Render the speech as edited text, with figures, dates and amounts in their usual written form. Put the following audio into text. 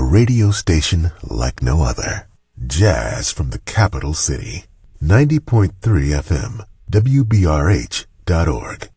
radio station like no other. Jazz from the capital city. 90.3 FM, WBRH.org.